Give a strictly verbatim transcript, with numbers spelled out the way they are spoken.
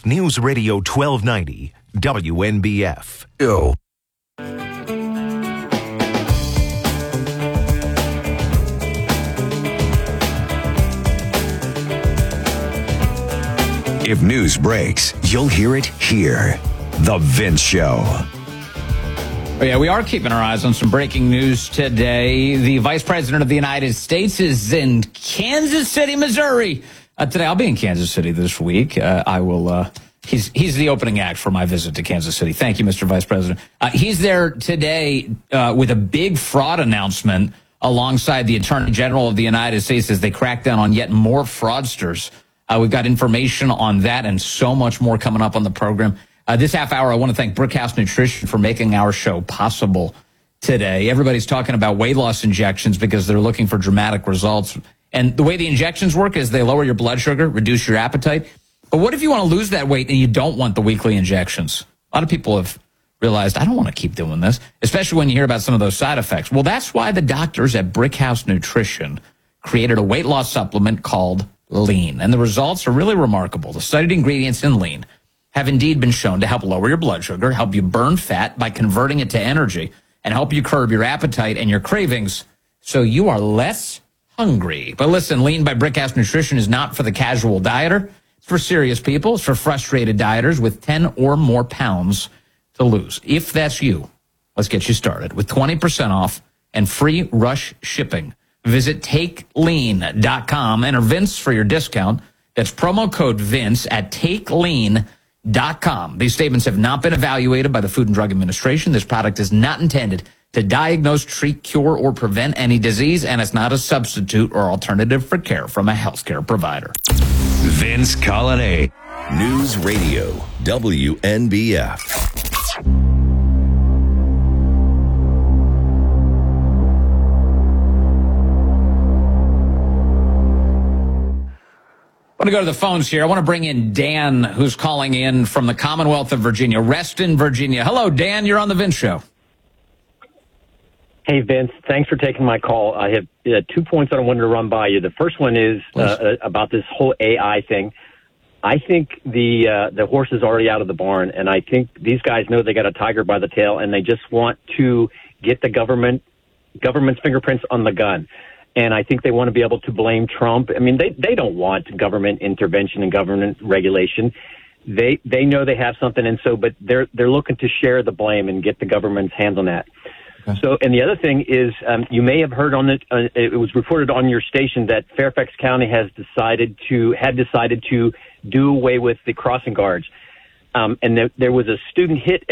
News Radio twelve ninety, W N B F. Yo. If news breaks, you'll hear it here. The Vince Show. Oh, yeah, we are keeping our eyes on some breaking news today. The Vice President of the United States is in Kansas City, Missouri. Uh, today, I'll be in Kansas City this week. Uh, I will. Uh, he's he's the opening act for my visit to Kansas City. Thank you, Mister Vice President. Uh, he's there today uh, with a big fraud announcement alongside the Attorney General of the United States as they crack down on yet more fraudsters. Uh, we've got information on that and so much more coming up on the program. Uh, this half hour, I want to thank Brickhouse Nutrition for making our show possible today. Everybody's talking about weight loss injections because they're looking for dramatic results. And the way the injections work is they lower your blood sugar, reduce your appetite. But what if you want to lose that weight and you don't want the weekly injections? A lot of people have realized, I don't want to keep doing this, especially when you hear about some of those side effects. Well, that's why the doctors at Brickhouse Nutrition created a weight loss supplement called Lean. And the results are really remarkable. The studied ingredients in Lean have indeed been shown to help lower your blood sugar, help you burn fat by converting it to energy, and help you curb your appetite and your cravings so you are less hungry. But listen, Lean by Brickhouse Nutrition is not for the casual dieter. It's for serious people. It's for frustrated dieters with ten or more pounds to lose. If that's you, let's get you started with twenty percent off and free rush shipping. Visit take lean dot com. Enter Vince for your discount. That's promo code Vince at take lean dot com. These statements have not been evaluated by the Food and Drug Administration. This product is not intended to diagnose, treat, cure, or prevent any disease, and it's not a substitute or alternative for care from a healthcare provider. Vince Colonnade, News Radio, W N B F. I want to go to the phones here. I want to bring in Dan, who's calling in from the Commonwealth of Virginia, Reston, Virginia. Hello, Dan. You're on the Vince Show. Hey, Vince. Thanks for taking my call. I have uh, two points that I wanted to run by you. The first one is uh, about this whole A I thing. I think the uh, the horse is already out of the barn, and I think these guys know they got a tiger by the tail, and they just want to get the government government's fingerprints on the gun. And I think they want to be able to blame Trump. I mean, they, they don't want government intervention and government regulation. They they know they have something, and so, but they're they're looking to share the blame and get the government's hands on that. Okay. So, and the other thing is, um, you may have heard on it. Uh, it was reported on your station that Fairfax County has decided to had decided to do away with the crossing guards, um, and there, there was a student hit